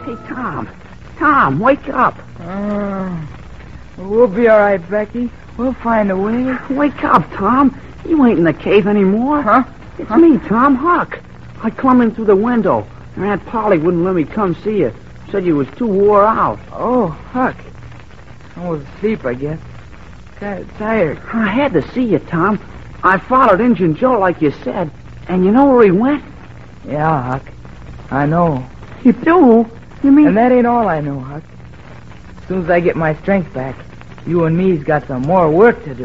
Hey, Tom. Tom, wake up. We'll be all right, Becky. We'll find a way. Wake up, Tom. You ain't in the cave anymore. Huh? It's me, Tom, Huck. I come in through the window, and Aunt Polly wouldn't let me come see you. Said you was too wore out. Oh, Huck. I was asleep, I guess. Kind of tired. I had to see you, Tom. I followed Injun Joe like you said, and you know where he went? Yeah, Huck. I know. You do? You mean... And that ain't all I know, Huck. As soon as I get my strength back, you and me's got some more work to do.